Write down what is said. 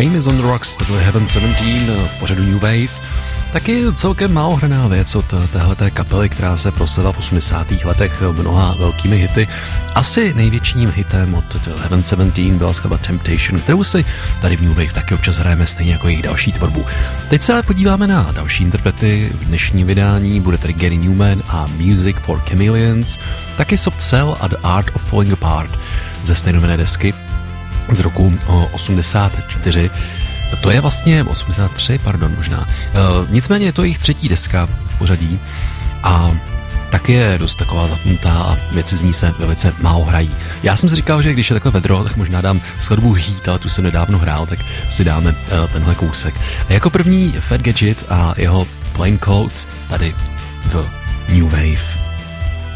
Shame is on the Rocks, to byl Heaven 17 v pořadu New Wave. Taky celkem málo hraná věc od téhleté kapely, která se proslavila v 80. letech mnoha velkými hity. Asi největším hitem od Heaven 17 byla skladba Temptation, kterou si tady v New Wave taky občas hrajeme, stejně jako jejich další tvorbu. Teď se podíváme na další interprety v dnešním vydání, bude tady Gary Numan a Music for Chameleons, taky Soft Cell a The Art of Falling Apart ze stejnojmenné desky z roku 84. To je vlastně 83, pardon, možná. Nicméně je to jejich třetí deska v pořadí a taky je dost taková zapnutá a věci z ní se velice málo hrají. Já jsem si říkal, že když je takhle vedro, tak možná dám skladbu Heat, ale tu jsem nedávno hrál, tak si dáme tenhle kousek. A jako první Fat Gadget a jeho Plain Clothes tady v New Wave.